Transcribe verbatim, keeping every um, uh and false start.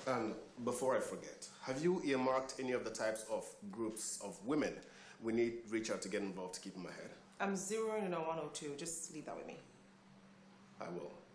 And before I forget, have you earmarked any of the types of groups of women we need reach out to get involved to keep them ahead? I'm zeroing in on one or two. Just leave that with me. I will.